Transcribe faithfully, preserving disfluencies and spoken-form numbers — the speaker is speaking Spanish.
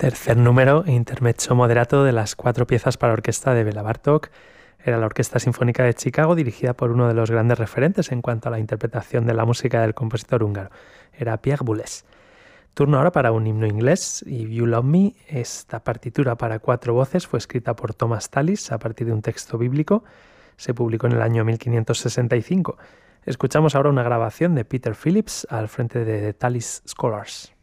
Tercer número, intermezzo moderato de las cuatro piezas para orquesta de Bela Bartók. Era la Orquesta Sinfónica de Chicago, dirigida por uno de los grandes referentes en cuanto a la interpretación de la música del compositor húngaro. Era Pierre Boulez. Turno ahora para un himno inglés, If You Love Me. Esta partitura para cuatro voces fue escrita por Thomas Tallis a partir de un texto bíblico. Se publicó en el año mil quinientos sesenta y cinco. Escuchamos ahora una grabación de Peter Phillips al frente de The Tallis Scholars.